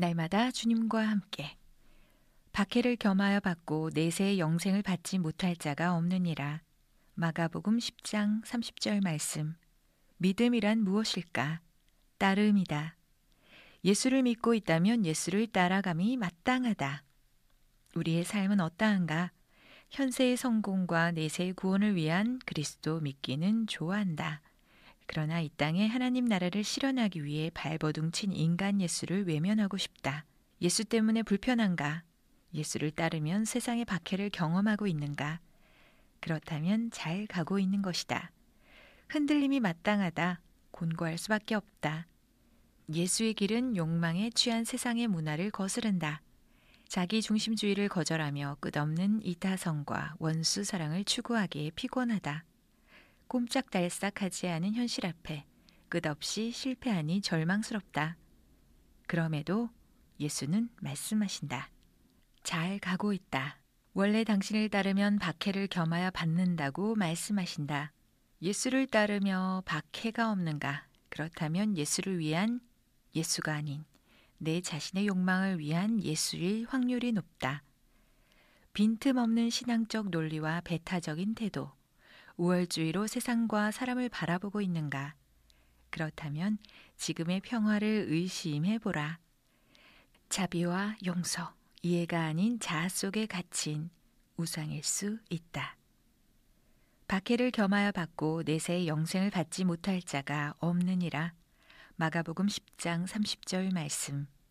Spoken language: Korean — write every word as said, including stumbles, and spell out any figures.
날마다 주님과 함께. 박해를 겸하여 받고 내세의 영생을 받지 못할 자가 없느니라. 마가복음 십 장 삼십 절 말씀. 믿음이란 무엇일까? 따름이다. 예수를 믿고 있다면 예수를 따라감이 마땅하다. 우리의 삶은 어떠한가? 현세의 성공과 내세의 구원을 위한 그리스도 믿기는 좋아한다. 그러나 이 땅에 하나님 나라를 실현하기 위해 발버둥친 인간 예수를 외면하고 싶다. 예수 때문에 불편한가? 예수를 따르면 세상의 박해를 경험하고 있는가? 그렇다면 잘 가고 있는 것이다. 흔들림이 마땅하다. 곤고할 수밖에 없다. 예수의 길은 욕망에 취한 세상의 문화를 거스른다. 자기 중심주의를 거절하며 끝없는 이타성과 원수 사랑을 추구하기에 피곤하다. 꼼짝달싹하지 않은 현실 앞에 끝없이 실패하니 절망스럽다. 그럼에도 예수는 말씀하신다. 잘 가고 있다. 원래 당신을 따르면 박해를 겸하여 받는다고 말씀하신다. 예수를 따르며 박해가 없는가? 그렇다면 예수를 위한 예수가 아닌 내 자신의 욕망을 위한 예수일 확률이 높다. 빈틈없는 신앙적 논리와 배타적인 태도, 우월주의로 세상과 사람을 바라보고 있는가? 그렇다면 지금의 평화를 의심해보라. 자비와 용서, 이해가 아닌 자아 속에 갇힌 우상일 수 있다. 박해를 겸하여 받고 내세의 영생을 받지 못할 자가 없느니라. 마가복음 십 장 삼십 절 말씀.